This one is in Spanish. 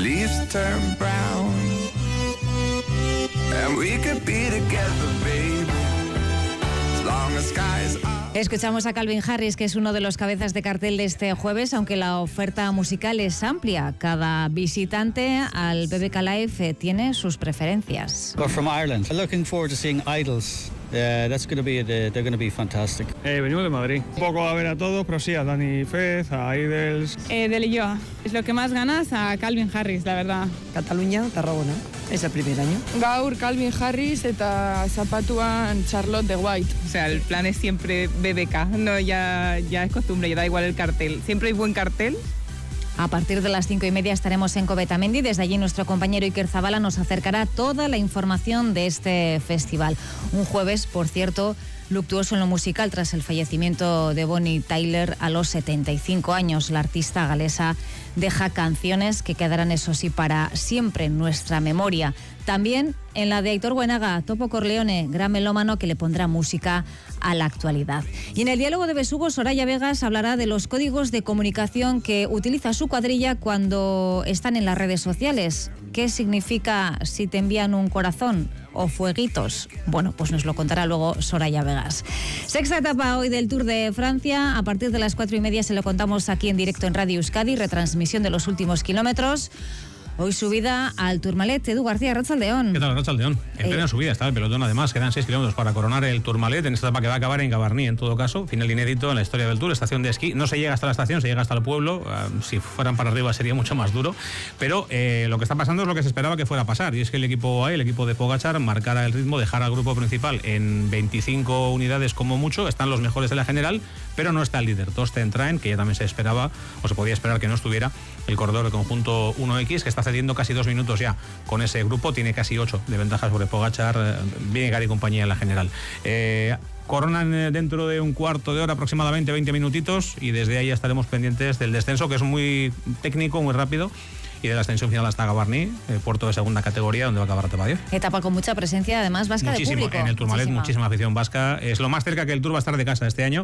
leaves turn brown, and we could be together, baby, as long as skies are. Escuchamos a Calvin Harris, que es uno de los cabezas de cartel de este jueves, aunque la oferta musical es amplia. Cada visitante al BBK Live tiene sus preferencias. We're from Ireland. Looking forward to seeing Idols. That's going to be they're going to be fantastic. Venimos de Madrid. Un poco a ver a todos, pero sí, a Dani Fez, a Idols. De Lilloa. Es lo que más ganas a Calvin Harris, la verdad. Cataluña, Tarragona. Es el primer año. Gaur, Calvin Harris eta zapatuan Charlotte de White. O sea, el plan es siempre BBK. No, ya es costumbre, ya da igual el cartel. Siempre hay buen cartel. A partir de las 5:30 estaremos en Covetamendi. Desde allí nuestro compañero Iker Zabala nos acercará toda la información de este festival. Un jueves, por cierto, luctuoso en lo musical tras el fallecimiento de Bonnie Tyler a los 75 años. La artista galesa deja canciones que quedarán, eso sí, para siempre en nuestra memoria. También en la de Aitor Buenaga, Topo Corleone, gran melómano que le pondrá música a la actualidad. Y en el diálogo de Besugo, Soraya Vegas hablará de los códigos de comunicación que utiliza su cuadrilla cuando están en las redes sociales. ¿Qué significa si te envían un corazón o fueguitos? Bueno, pues nos lo contará luego Soraya Vegas. Sexta etapa hoy del Tour de Francia. A partir de las 4:30 se lo contamos aquí en directo en Radio Euskadi, retransmisión de los últimos kilómetros. Hoy subida al Tourmalet. Edu García, Arratsaldeón. ¿Qué tal, Arratsaldeón? En plena subida está el pelotón, además. Quedan 6 kilómetros para coronar el Tourmalet en esta etapa que va a acabar en Gavarnie, en todo caso. Final inédito en la historia del Tour, estación de esquí. No se llega hasta la estación, se llega hasta el pueblo. Si fueran para arriba sería mucho más duro. Pero lo que está pasando es lo que se esperaba que fuera a pasar. Y es que el equipo el equipo de Pogačar, marcara el ritmo, dejara al grupo principal en 25 unidades como mucho. Están los mejores de la general, pero no está el líder. Torsten Traen, que ya también se esperaba, o se podía esperar que no estuviera, el corredor del conjunto 1X, que está cediendo casi 2 minutos ya con ese grupo, tiene casi 8 de ventaja sobre Pogačar, viene Gary y compañía en la general. Coronan dentro de un cuarto de hora aproximadamente, 20 minutitos, y desde ahí estaremos pendientes del descenso, que es muy técnico, muy rápido, y de la ascensión final hasta Gavarnie, puerto de segunda categoría, donde va a acabar Tapadio. Etapa con mucha presencia, además, vasca. Muchísimo, de público. En el Tourmalet, muchísima afición vasca. Es lo más cerca que el Tour va a estar de casa este año.